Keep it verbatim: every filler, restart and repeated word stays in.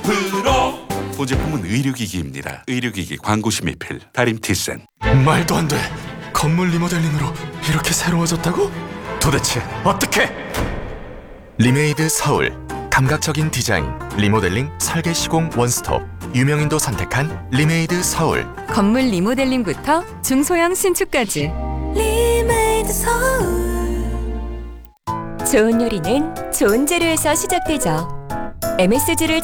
프로. 본 제품은 의료기기입니다. 의료기기 광고 심의필 다림티센. 말도 안 돼. 건물 리모델링으로 이렇게 새로워졌다고? 도대체 어떻게? 리메이드 서울. 감각적인 디자인, 리모델링, 설계 시공 원스톱. 유명인도 선택한 리메이드 서울. 건물 리모델링부터 중소형 신축까지. 리메이드 서울. 좋은 요리는 좋은 재료에서 시작되죠. 엠에스지를